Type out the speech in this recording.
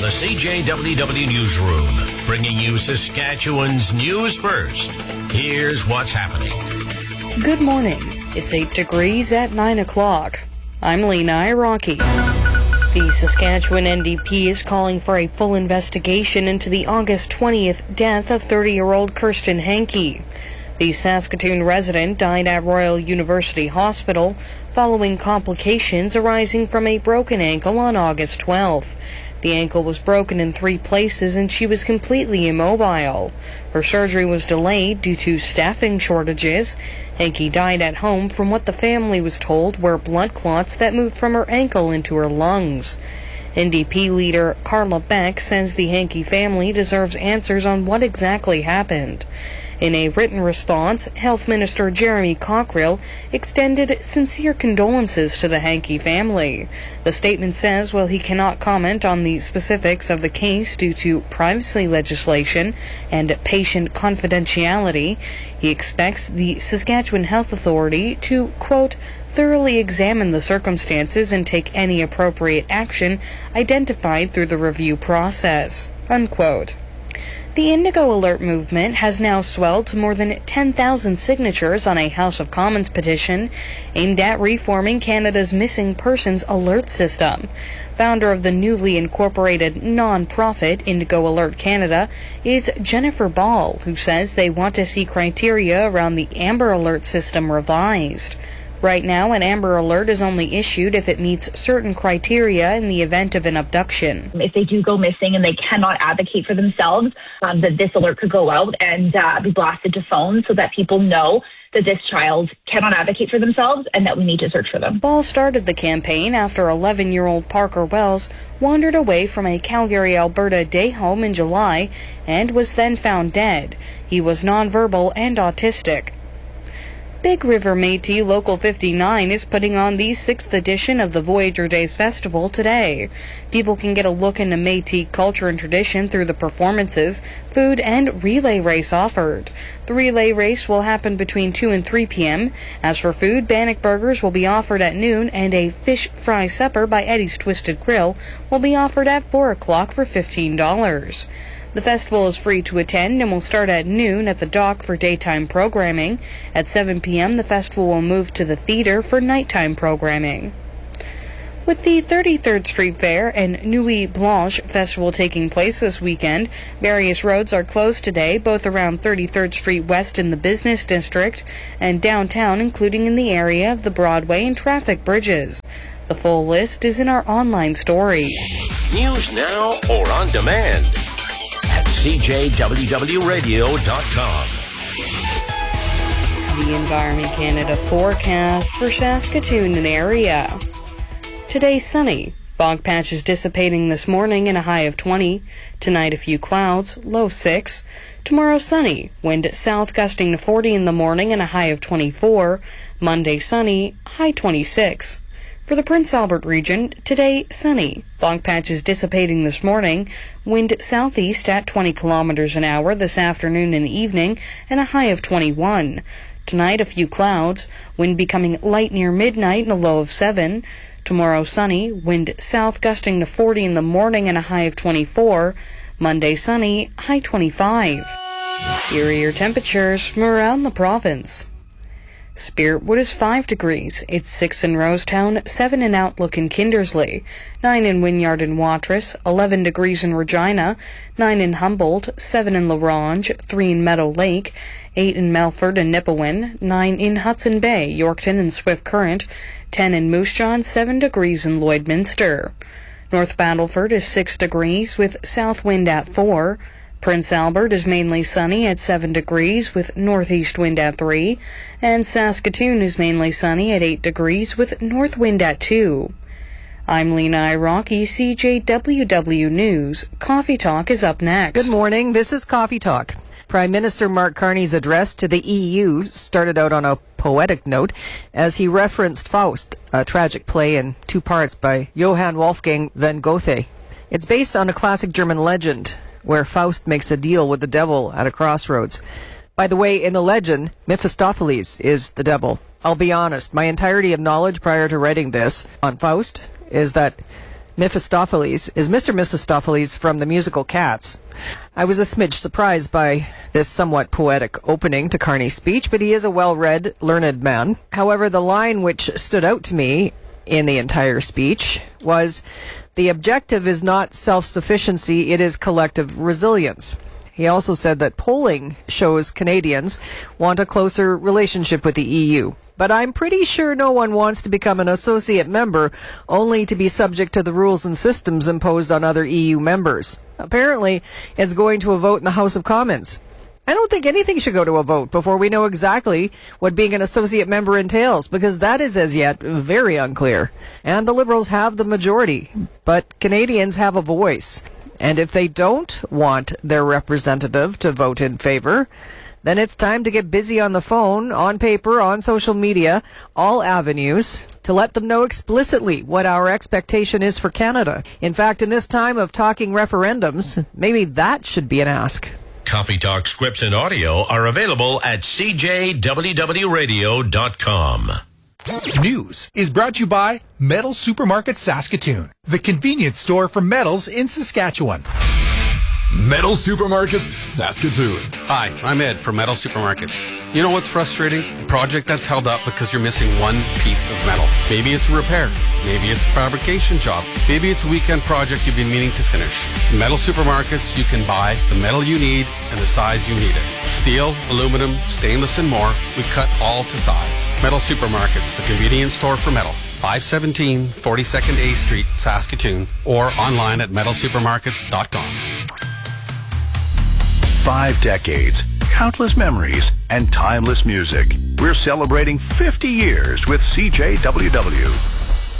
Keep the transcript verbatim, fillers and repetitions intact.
the C J W W Newsroom, bringing you Saskatchewan's news first. Here's what's happening. Good morning. It's eight degrees at nine o'clock. I'm Lena Iraqi. The Saskatchewan N D P is calling for a full investigation into the August twentieth death of thirty-year-old Kirsten Hankey. The Saskatoon resident died at Royal University Hospital following complications arising from a broken ankle on August twelfth. The ankle was broken in three places and she was completely immobile. Her surgery was delayed due to staffing shortages. Hankey died at home from what the family was told were blood clots that moved from her ankle into her lungs. N D P leader Carla Beck says the Hankey family deserves answers on what exactly happened. In a written response, Health Minister Jeremy Cockrill extended sincere condolences to the Hankey family. The statement says while he cannot comment on the specifics of the case due to privacy legislation and patient confidentiality, he expects the Saskatchewan Health Authority to, quote, thoroughly examine the circumstances and take any appropriate action identified through the review process, unquote. The Indigo Alert movement has now swelled to more than ten thousand signatures on a House of Commons petition aimed at reforming Canada's missing persons alert system. Founder of the newly incorporated non-profit Indigo Alert Canada is Jennifer Ball, who says they want to see criteria around the Amber Alert system revised. Right now, an Amber Alert is only issued if it meets certain criteria in the event of an abduction. If they do go missing and they cannot advocate for themselves, um, that this alert could go out and uh, be blasted to phones so that people know that this child cannot advocate for themselves and that we need to search for them. Ball started the campaign after eleven-year-old Parker Wells wandered away from a Calgary, Alberta day home in July and was then found dead. He was nonverbal and autistic. Big River Métis Local fifty-nine is putting on the sixth edition of the Voyager Days Festival today. People can get a look into Métis culture and tradition through the performances, food, and relay race offered. The relay race will happen between two and three p.m. As for food, Bannock burgers will be offered at noon, and a fish fry supper by Eddie's Twisted Grill will be offered at four o'clock for fifteen dollars. The festival is free to attend and will start at noon at the dock for daytime programming. At seven p.m., the festival will move to the theater for nighttime programming. With the thirty-third Street Fair and Nuit Blanche Festival taking place this weekend, various roads are closed today, both around thirty-third Street West in the business district and downtown, including in the area of the Broadway and traffic bridges. The full list is in our online story. News now or on demand at C J W W radio dot com. The Environment Canada forecast for Saskatoon and area. Today sunny. Fog patches dissipating this morning and a high of twenty. Tonight a few clouds, low six. Tomorrow sunny. Wind south gusting to forty in the morning and a high of twenty-four. Monday sunny, high twenty-six. For the Prince Albert region, today sunny. Fog patches dissipating this morning. Wind southeast at twenty kilometers an hour this afternoon and evening and a high of twenty-one. Tonight a few clouds. Wind becoming light near midnight and a low of seven. Tomorrow sunny. Wind south gusting to forty in the morning and a high of twenty-four. Monday sunny, high twenty-five. Here are your temperatures from around the province. Spiritwood is five degrees. It's six in Rosetown, seven in Outlook and Kindersley, nine in Wynyard and Watrous, eleven degrees in Regina, nine in Humboldt, seven in La Ronge, three in Meadow Lake, eight in Melfort and Nipawin, nine in Hudson Bay, Yorkton and Swift Current, ten in Moose Jaw, seven degrees in Lloydminster. North Battleford is six degrees with south wind at four. Prince Albert is mainly sunny at seven degrees with northeast wind at three, and Saskatoon is mainly sunny at eight degrees with north wind at two. I'm Lena Iraqi, C J W W News. Coffee Talk is up next. Good morning. This is Coffee Talk. Prime Minister Mark Carney's address to the E U started out on a poetic note as he referenced Faust, a tragic play in two parts by Johann Wolfgang von Goethe. It's based on a classic German legend where Faust makes a deal with the devil at a crossroads. By the way, in the legend, Mephistopheles is the devil. I'll be honest, my entirety of knowledge prior to writing this on Faust is that Mephistopheles is Mister Mephistopheles from the musical Cats. I was a smidge surprised by this somewhat poetic opening to Carney's speech, but he is a well-read, learned man. However, the line which stood out to me in the entire speech was, "The objective is not self-sufficiency, it is collective resilience." He also said that polling shows Canadians want a closer relationship with the E U. But I'm pretty sure no one wants to become an associate member only to be subject to the rules and systems imposed on other E U members. Apparently, it's going to a vote in the House of Commons. I don't think anything should go to a vote before we know exactly what being an associate member entails, because that is as yet very unclear. And the Liberals have the majority, but Canadians have a voice. And if they don't want their representative to vote in favor, then it's time to get busy on the phone, on paper, on social media, all avenues, to let them know explicitly what our expectation is for Canada. In fact, in this time of talking referendums, maybe that should be an ask. Coffee Talk scripts and audio are available at c j w w radio dot com. News is brought to you by Metals Supermarket Saskatoon, the convenience store for metals in Saskatchewan. Metal Supermarkets, Saskatoon. Hi, I'm Ed from Metal Supermarkets. You know what's frustrating? A project that's held up because you're missing one piece of metal. Maybe it's a repair. Maybe it's a fabrication job. Maybe it's a weekend project you've been meaning to finish. In Metal Supermarkets, you can buy the metal you need and the size you need it. Steel, aluminum, stainless, and more. We cut all to size. Metal Supermarkets, the convenience store for metal. five seventeen forty-second A Street, Saskatoon, or online at metal supermarkets dot com. Five decades, countless memories, and timeless music. We're celebrating fifty years with C J W W.